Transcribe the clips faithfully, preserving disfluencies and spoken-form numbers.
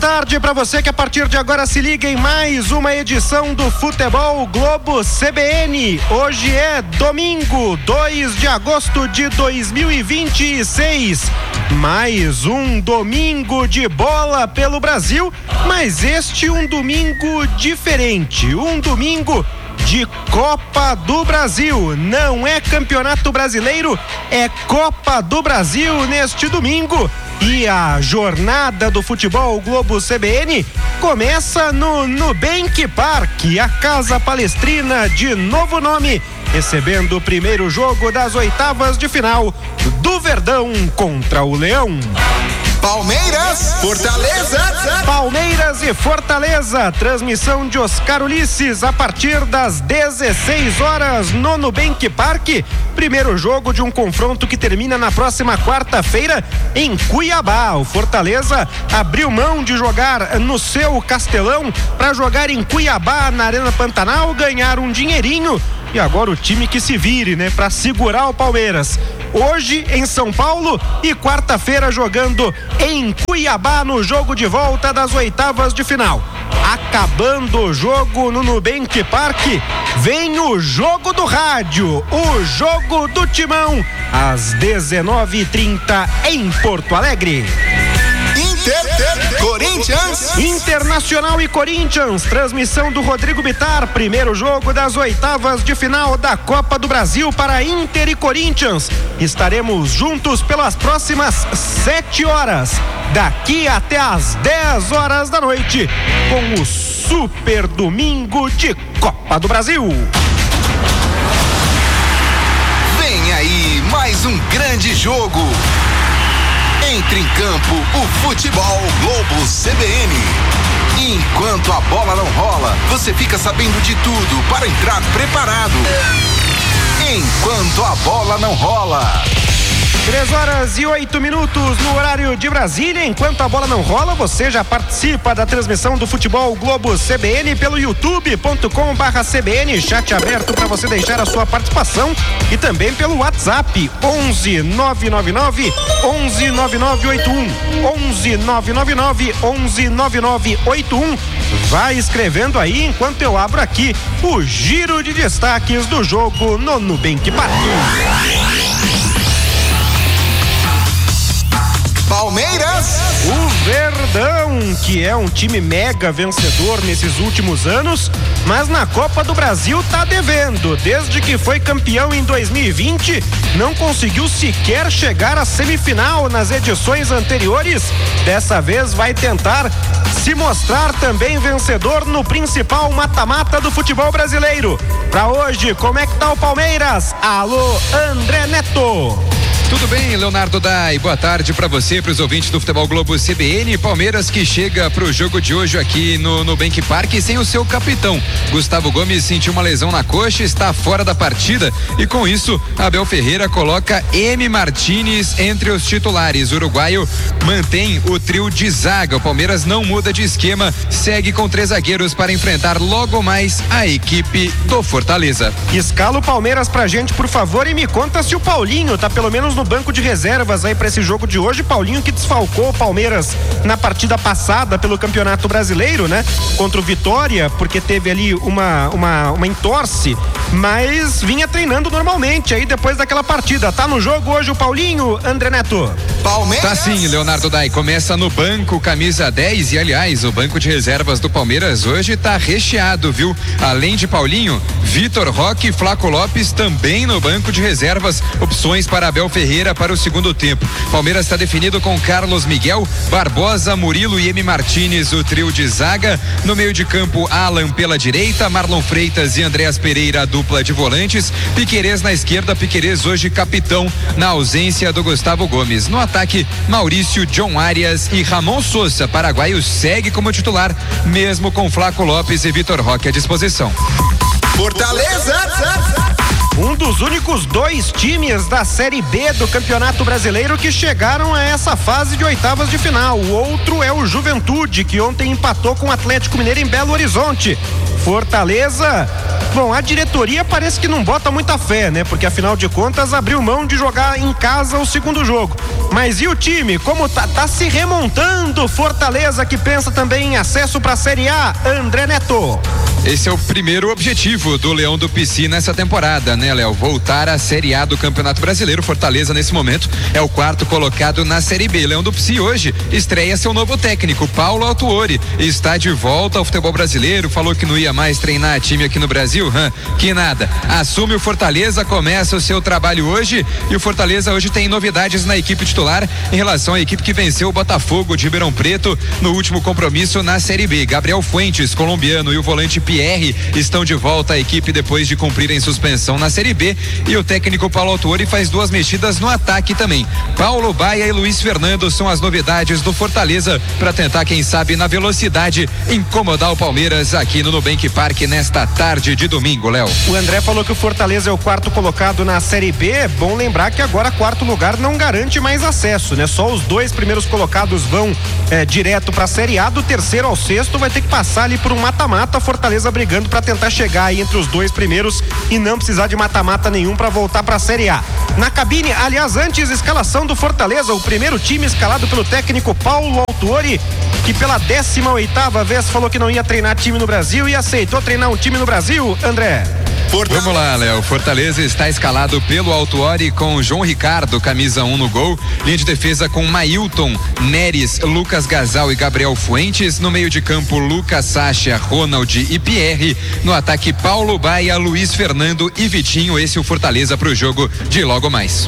Tarde para você que a partir de agora se liga em mais uma edição do Futebol Globo C B N. Hoje é domingo, dois de agosto de dois mil e vinte e seis. Mais um domingo de bola pelo Brasil, mas este um domingo diferente, um domingo de Copa do Brasil. Não é Campeonato Brasileiro, é Copa do Brasil neste domingo. E a jornada do Futebol Globo C B N começa no Nubank Park, a Casa Palestrina de novo nome, recebendo o primeiro jogo das oitavas de final do Verdão contra o Leão. Palmeiras, Fortaleza. Palmeiras e Fortaleza, transmissão de Oscar Ulisses a partir das dezesseis horas no Nubank Park. Primeiro jogo de um confronto que termina na próxima quarta-feira em Cuiabá. O Fortaleza abriu mão de jogar no seu Castelão para jogar em Cuiabá, na Arena Pantanal, ganhar um dinheirinho. E agora o time que se vire, né, para segurar o Palmeiras. Hoje em São Paulo e quarta-feira jogando em Cuiabá no jogo de volta das oitavas de final. Acabando o jogo no Nubank Park, vem o jogo do rádio, o jogo do Timão, às dezenove e trinta em Porto Alegre. Inter, Corinthians, Internacional e Corinthians, transmissão do Rodrigo Bitar, primeiro jogo das oitavas de final da Copa do Brasil para Inter e Corinthians. Estaremos juntos pelas próximas sete horas, daqui até às dez horas da noite, com o super domingo de Copa do Brasil. Vem aí mais um grande jogo. Entre em campo o Futebol Globo C B N. Enquanto a bola não rola, você fica sabendo de tudo para entrar preparado. Enquanto a bola não rola. Três horas e oito minutos no horário de Brasília. Enquanto a bola não rola, você já participa da transmissão do Futebol Globo C B N pelo youtube ponto com barra C B N, chat aberto para você deixar a sua participação, e também pelo WhatsApp onze nove nove nove onze nove nove oito um onze nove nove nove onze nove nove oito um. Vai escrevendo aí enquanto eu abro aqui o giro de destaques do jogo no Nubank Park. Palmeiras, o Verdão, que é um time mega vencedor nesses últimos anos, mas na Copa do Brasil tá devendo. Desde que foi campeão em dois mil e vinte, não conseguiu sequer chegar à semifinal nas edições anteriores. Dessa vez vai tentar se mostrar também vencedor no principal mata-mata do futebol brasileiro. Pra hoje, como é que tá o Palmeiras? Alô, André Neto. Tudo bem, Leonardo Dai? Boa tarde para você, para os ouvintes do Futebol Globo C B N. Palmeiras que chega para o jogo de hoje aqui no Nubank Park sem o seu capitão. Gustavo Gomes sentiu uma lesão na coxa, está fora da partida, e com isso Abel Ferreira coloca M. Martínez entre os titulares. O uruguaio mantém o trio de zaga. O Palmeiras não muda de esquema, segue com três zagueiros para enfrentar logo mais a equipe do Fortaleza. Escala o Palmeiras pra gente, por favor, e me conta se o Paulinho tá pelo menos no no banco de reservas aí para esse jogo de hoje. Paulinho, que desfalcou o Palmeiras na partida passada pelo Campeonato Brasileiro, né? Contra o Vitória, porque teve ali uma, uma, uma entorse, mas vinha treinando normalmente aí depois daquela partida. Tá no jogo hoje o Paulinho, André Neto? Palmeiras. Tá sim, Leonardo Dai. Começa no banco, camisa dez, e aliás, o banco de reservas do Palmeiras hoje tá recheado, viu? Além de Paulinho, Vitor Roque e Flaco Lopes também no banco de reservas. Opções para Abel Ferreira para o segundo tempo. Palmeiras está definido com Carlos Miguel, Barbosa, Murilo e M. Martínez, o trio de zaga. No meio de campo, Alan pela direita, Marlon Freitas e Andreas Pereira, a dupla de volantes. Piquerez na esquerda, Piquerez hoje capitão na ausência do Gustavo Gomes. No ataque, Maurício, John Arias e Ramon Sousa. Paraguaio segue como titular, mesmo com Flaco Lopes e Vitor Roque à disposição. Fortaleza, Um dos únicos dois times da Série B do Campeonato Brasileiro que chegaram a essa fase de oitavas de final. O outro é o Juventude, que ontem empatou com o Atlético Mineiro em Belo Horizonte. Fortaleza, bom, a diretoria parece que não bota muita fé, né? Porque afinal de contas abriu mão de jogar em casa o segundo jogo. Mas e o time? Como tá, tá se remontando? Fortaleza, que pensa também em acesso para a Série A. André Neto. Esse é o primeiro objetivo do Leão do Pici nessa temporada, né, Léo? Voltar à Série A do Campeonato Brasileiro. Fortaleza, nesse momento, é o quarto colocado na Série B. Leão do Pici hoje estreia seu novo técnico, Paulo Autuori. Está de volta ao futebol brasileiro, falou que não ia mais treinar time aqui no Brasil. Hum, que nada. Assume o Fortaleza, começa o seu trabalho hoje, e o Fortaleza hoje tem novidades na equipe titular em relação à equipe que venceu o Botafogo de Ribeirão Preto no último compromisso na Série B. Gabriel Fuentes, colombiano, e o volante Pierre estão de volta à equipe depois de cumprirem suspensão na Série B, e o técnico Paulo Autuori faz duas mexidas no ataque também. Paulo Baia e Luiz Fernando são as novidades do Fortaleza para tentar, quem sabe, na velocidade, incomodar o Palmeiras aqui no Nubank Park nesta tarde de domingo, Léo. O André falou que o Fortaleza é o quarto colocado na Série B. É bom lembrar que agora quarto lugar não garante mais acesso, né? Só os dois primeiros colocados vão é, direto para a Série A. Do terceiro ao sexto vai ter que passar ali por um mata-mata. Fortaleza brigando para tentar chegar aí entre os dois primeiros e não precisar de mata-mata nenhum para voltar para a Série A. Na cabine, aliás, antes, escalação do Fortaleza, o primeiro time escalado pelo técnico Paulo Autuori, que pela décima oitava vez falou que não ia treinar time no Brasil e aceitou treinar um time no Brasil. André. Fortaleza. Vamos lá, Léo. Fortaleza está escalado pelo Autuori com João Ricardo, camisa um no gol. Linha de defesa com Mailton, Neres, Lucas Gasal e Gabriel Fuentes. No meio de campo, Lucas Sacha, Ronald e Pierre. No ataque, Paulo Baia, Luiz Fernando e Vitinho. Esse é o Fortaleza para o jogo de logo mais.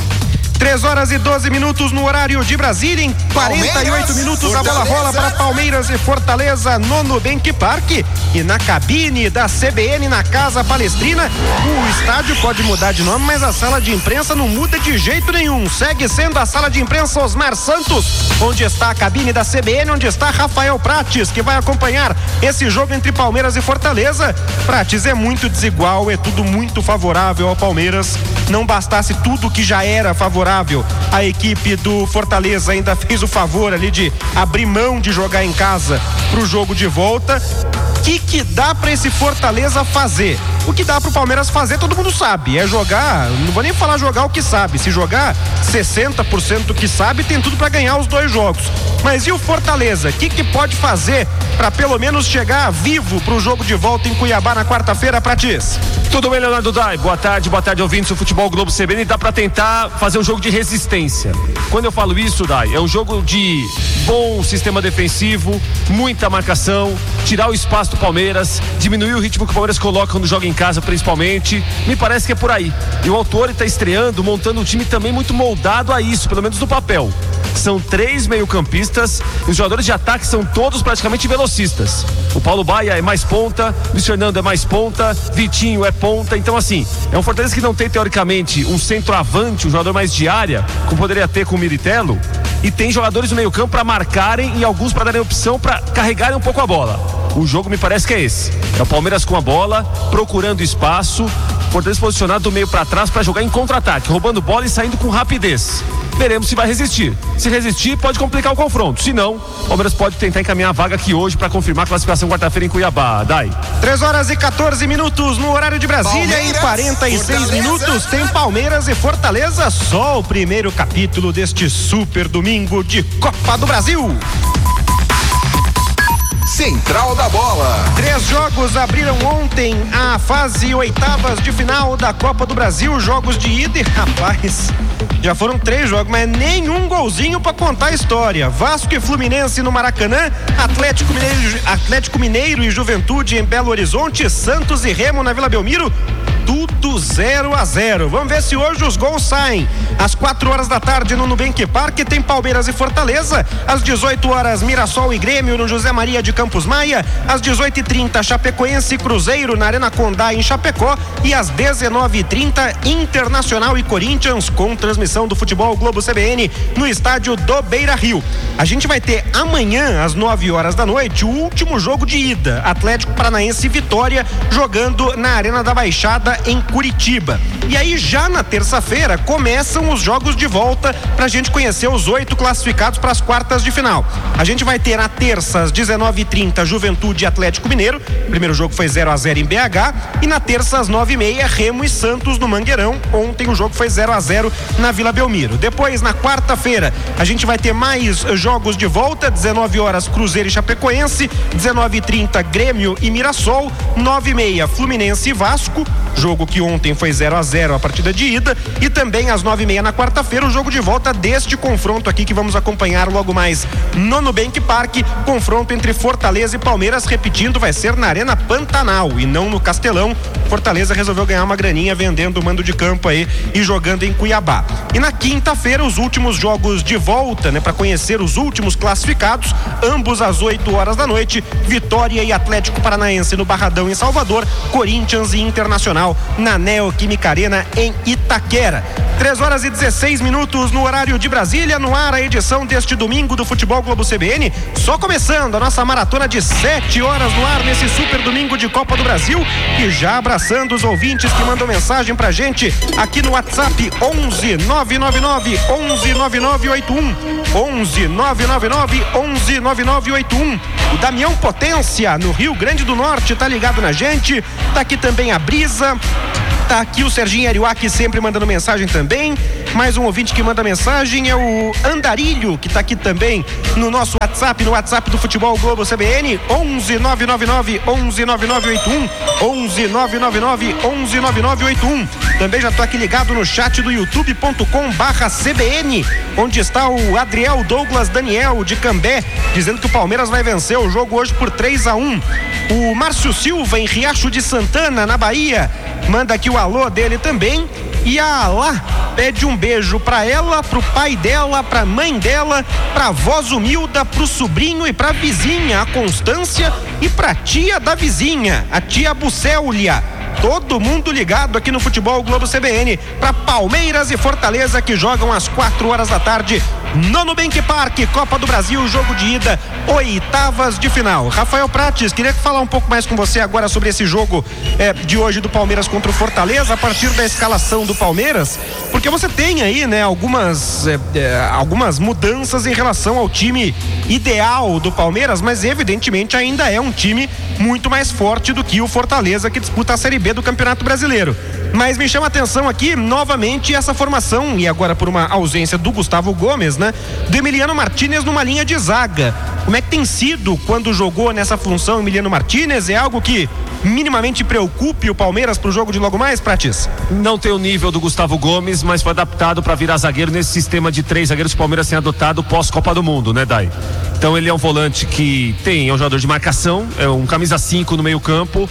três horas e doze minutos no horário de Brasília. Em quarenta e oito minutos Fortaleza. A bola rola para Palmeiras e Fortaleza no Nubank Park. E na cabine da C B N na Casa Palestrina, o estádio pode mudar de nome, mas a sala de imprensa não muda de jeito nenhum. Segue sendo a sala de imprensa Osmar Santos, onde está a cabine da C B N, onde está Rafael Prates, que vai acompanhar esse jogo entre Palmeiras e Fortaleza. Prates, é muito desigual, é tudo muito favorável ao Palmeiras. Não bastasse tudo que já era favorável, a equipe do Fortaleza ainda fez o favor ali de abrir mão de jogar em casa pro jogo de volta. O que que dá para esse Fortaleza fazer? O que dá pro Palmeiras fazer, todo mundo sabe, é jogar, não vou nem falar jogar o que sabe, se jogar sessenta por cento do que sabe, tem tudo para ganhar os dois jogos. Mas e o Fortaleza? O que que pode fazer para pelo menos chegar vivo pro jogo de volta em Cuiabá na quarta-feira, Pratis? Tudo bem, Leonardo Dai? Boa tarde, boa tarde, ouvintes do Futebol Globo C B N. Dá para tentar fazer um jogo de resistência. Quando eu falo isso, Dai, é um jogo de bom sistema defensivo, muita marcação, tirar o espaço do Palmeiras, diminuir o ritmo que o Palmeiras coloca quando joga em casa, principalmente. Me parece que é por aí. E o Autuori está estreando, montando um time também muito moldado a isso, pelo menos no papel. São três meio-campistas e os jogadores de ataque são todos praticamente velocistas. O Paulo Baia é mais ponta, Luiz Fernando é mais ponta, Vitinho é ponta. Então, assim, é um Fortaleza que não tem, teoricamente, um centroavante, um jogador mais de área, como poderia ter com o Militello, e tem jogadores no meio-campo para marcarem e alguns para darem opção para carregarem um pouco a bola. O jogo me parece que é esse. É o Palmeiras com a bola, procurando espaço, Fortaleza posicionado do meio para trás para jogar em contra-ataque, roubando bola e saindo com rapidez. Veremos se vai resistir. Se resistir, pode complicar o confronto. Se não, o Palmeiras pode tentar encaminhar a vaga aqui hoje para confirmar a classificação quarta-feira em Cuiabá. Dai. três horas e quatorze minutos no horário de Brasília. Palmeiras, em quarenta e seis Fortaleza. Minutos tem Palmeiras e Fortaleza. Só o primeiro capítulo deste super domingo de Copa do Brasil. Central da Bola. Três jogos abriram ontem a fase oitavas de final da Copa do Brasil. Jogos de ida e, rapaz, já foram três jogos, mas nenhum golzinho pra contar a história. Vasco e Fluminense no Maracanã, Atlético Mineiro, Atlético Mineiro e Juventude em Belo Horizonte, Santos e Remo na Vila Belmiro. Tudo zero a zero. Vamos ver se hoje os gols saem. Às quatro horas da tarde no Nubank Park tem Palmeiras e Fortaleza. Às dezoito horas Mirassol e Grêmio no José Maria de Campos Maia. Às dezoito e trinta Chapecoense e Cruzeiro na Arena Condá em Chapecó. E às dezenove e trinta Internacional e Corinthians com transmissão do Futebol Globo C B N no estádio do Beira-Rio. A gente vai ter amanhã às nove horas da noite o último jogo de ida. Atlético Paranaense e Vitória jogando na Arena da Baixada rodada em Curitiba. E aí já na terça-feira começam os jogos de volta pra gente conhecer os oito classificados para as quartas de final. A gente vai ter na terça às dezenove e trinta Juventude e Atlético Mineiro. O primeiro jogo foi zero a zero em B H, e na terça às nove e meia Remo e Santos no Mangueirão. Ontem o jogo foi zero a zero na Vila Belmiro. Depois na quarta-feira a gente vai ter mais jogos de volta, dezenove horas Cruzeiro e Chapecoense, dezenove e trinta Grêmio e Mirassol, nove e meia Fluminense e Vasco, jogo que ontem foi zero a zero a partida de ida, e também às nove e meia na quarta-feira o jogo de volta deste confronto aqui que vamos acompanhar logo mais no Nubank Park, confronto entre Fortaleza e Palmeiras, repetindo, vai ser na Arena Pantanal e não no Castelão. Fortaleza resolveu ganhar uma graninha vendendo o mando de campo aí e jogando em Cuiabá. E na quinta-feira os últimos jogos de volta, né, para conhecer os últimos classificados, ambos às oito horas da noite, Vitória e Atlético Paranaense no Barradão em Salvador, Corinthians e Internacional na Neoquímica Arena em Itaquera. três horas e dezesseis minutos no horário de Brasília, no ar a edição deste domingo do Futebol Globo C B N, só começando a nossa maratona de sete horas no ar nesse super domingo de Copa do Brasil, e já abraçando os ouvintes que mandam mensagem pra gente aqui no WhatsApp onze nove nove nove onze nove nove oito um, onze nove nove nove onze nove nove oito um. O Damião Potência no Rio Grande do Norte tá ligado na gente, tá aqui também a Brisa, tá aqui o Serginho Ariuaki sempre mandando mensagem também. Mais um ouvinte que manda mensagem é o Andarilho, que tá aqui também no nosso WhatsApp, no WhatsApp do Futebol Globo C B N, onze nove nove nove onze nove nove oito um, onze nove nove nove onze nove nove oito um. Também já tô aqui ligado no chat do youtube ponto com barra C B N, onde está o Adriel Douglas Daniel de Cambé, dizendo que o Palmeiras vai vencer o jogo hoje por três a um. O Márcio Silva em Riacho de Santana, na Bahia, manda aqui o alô dele também. E a Alá pede um beijo pra ela, pro pai dela, pra mãe dela, pra voz Humilda, pro sobrinho e pra vizinha, a Constância, e pra tia da vizinha, a tia Bucéulia. Todo mundo ligado aqui no Futebol Globo C B N para Palmeiras e Fortaleza, que jogam às quatro horas da tarde no Nubank Park, Copa do Brasil, jogo de ida, oitavas de final. Rafael Prates, queria falar um pouco mais com você agora sobre esse jogo é, de hoje do Palmeiras contra o Fortaleza, a partir da escalação do Palmeiras, porque você tem aí, né, algumas, é, é, algumas mudanças em relação ao time ideal do Palmeiras, mas evidentemente ainda é um time muito mais forte do que o Fortaleza, que disputa a Série B do Campeonato Brasileiro. Mas me chama a atenção aqui novamente essa formação, e agora por uma ausência do Gustavo Gomes, né, do Emiliano Martínez numa linha de zaga. Como é que tem sido quando jogou nessa função Emiliano Martínez? É algo que minimamente preocupe o Palmeiras pro jogo de logo mais, Pratis? Não tem o nível do Gustavo Gomes, mas foi adaptado para virar zagueiro nesse sistema de três zagueiros que o Palmeiras tem adotado pós-Copa do Mundo, né, Dai? Então ele é um volante que tem, é um jogador de marcação, é um camisa cinco no meio campo,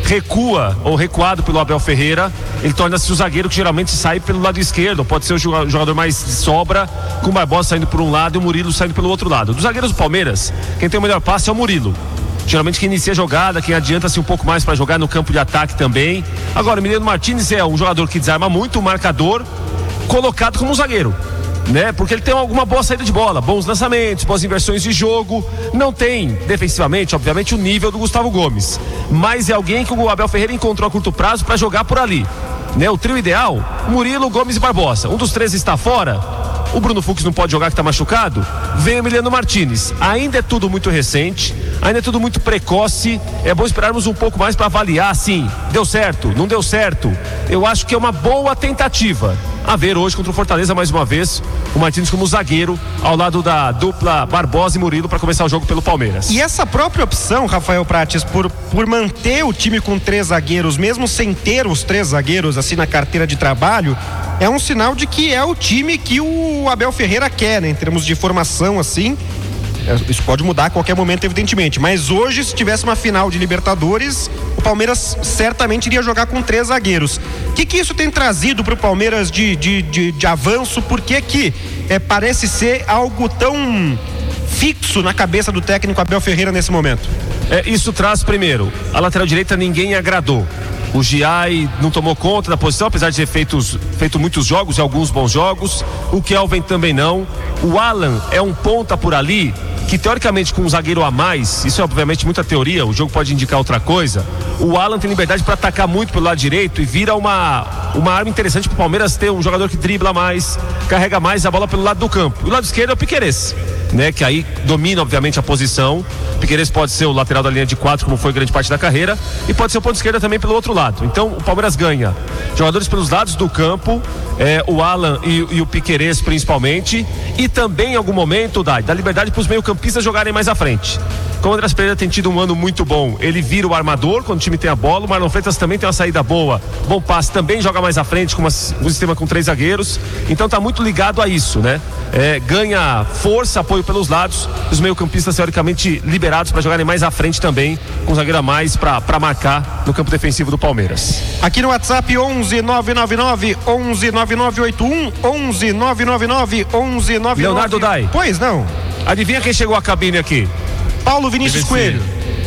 recua ou recuado pelo Abel Ferreira, ele torna-se o zagueiro que geralmente sai pelo lado esquerdo, pode ser o jogador mais de sobra, com o Barbosa saindo por um lado e o Murilo saindo pelo outro lado. Dos zagueiros do Palmeiras, quem tem o melhor passe é o Murilo. Geralmente quem inicia a jogada, quem adianta-se um pouco mais para jogar no campo de ataque também. Agora, o Emiliano Martínez é um jogador que desarma muito, um marcador, colocado como um zagueiro, né? Porque ele tem alguma boa saída de bola, bons lançamentos, boas inversões de jogo. Não tem, defensivamente, obviamente, o nível do Gustavo Gomes, mas é alguém que o Abel Ferreira encontrou a curto prazo para jogar por ali, né? O trio ideal, Murilo, Gomes e Barbosa. Um dos três está fora, o Bruno Fux não pode jogar, que está machucado, vem Emiliano Martínez. Ainda é tudo muito recente, ainda é tudo muito precoce, é bom esperarmos um pouco mais para avaliar, assim, deu certo, não deu certo. Eu acho que é uma boa tentativa a ver hoje contra o Fortaleza, mais uma vez, o Martínez como zagueiro ao lado da dupla Barbosa e Murilo para começar o jogo pelo Palmeiras. E essa própria opção, Rafael Prates, por, por manter o time com três zagueiros, mesmo sem ter os três zagueiros assim na carteira de trabalho, é um sinal de que é o time que o Abel Ferreira quer, né, em termos de formação, assim. Isso pode mudar a qualquer momento, evidentemente, mas hoje, se tivesse uma final de Libertadores, o Palmeiras certamente iria jogar com três zagueiros. O que que isso tem trazido para o Palmeiras de, de, de, de avanço? Por que que é, parece ser algo tão fixo na cabeça do técnico Abel Ferreira nesse momento? É, isso traz primeiro, a lateral direita ninguém agradou. O Giai não tomou conta da posição, apesar de ter feito, feito muitos jogos e alguns bons jogos. O Kelvin também não. O Alan é um ponta por ali que, teoricamente, com um zagueiro a mais, isso é obviamente muita teoria, o jogo pode indicar outra coisa. O Alan tem liberdade para atacar muito pelo lado direito e vira uma, uma arma interessante para o Palmeiras ter um jogador que dribla mais, carrega mais a bola pelo lado do campo. E o lado esquerdo é o Piquerez, né, que aí domina obviamente a posição. Piquerez pode ser o lateral da linha de quatro, como foi grande parte da carreira, e pode ser o ponto esquerda também pelo outro lado. Então o Palmeiras ganha jogadores pelos lados do campo, é, o Alan e, e o Piquerez principalmente, e também em algum momento dá, dá liberdade para os meio-campistas jogarem mais à frente. Como o Andrés Pereira tem tido um ano muito bom, ele vira o armador quando o time tem a bola. O Marlon Freitas também tem uma saída boa, bom passe, também joga mais à frente com uma, um sistema com três zagueiros. Então tá muito ligado a isso, né? É, ganha força, apoio pelos lados, os meio-campistas teoricamente liberados para jogarem mais à frente também, com zagueiro a mais para marcar no campo defensivo do Palmeiras. Aqui no WhatsApp onze nove nove nove onze nove nove oito um onze nove nove nove onze nove nove. Leonardo Dai. Pois não. Adivinha quem chegou à cabine aqui? Paulo Vinícius P V C. Coelho.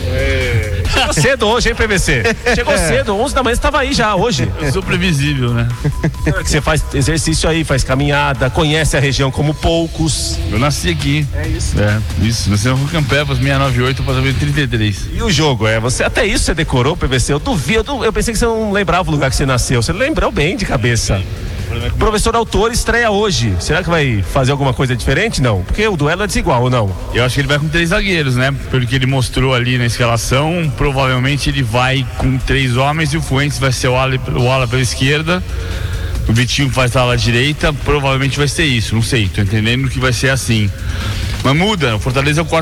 É. Chegou cedo hoje, hein, P V C? Chegou cedo, onze da manhã você estava aí já hoje. Eu sou previsível, né? Você faz exercício aí, faz caminhada, conhece a região como poucos. Eu nasci aqui. É isso. É, isso. Nasci no Rua Campebas, seiscentos e noventa e oito, passamento trinta e três. E o jogo, é? Você, até isso você decorou, P V C? Eu duvido, eu, eu pensei que você não lembrava o lugar que você nasceu. Você lembrou bem de cabeça. O professor Autor estreia hoje. Será que vai fazer alguma coisa diferente? Não. Porque o duelo é desigual, ou não? Eu acho que ele vai com três zagueiros, né? Pelo que ele mostrou ali na escalação, provavelmente ele vai com três homens e o Fuentes vai ser o ala, o ala pela esquerda. O Vitinho faz a ala direita. Provavelmente vai ser isso. Não sei, tô entendendo que vai ser assim. Mas muda. O Fortaleza é o quarto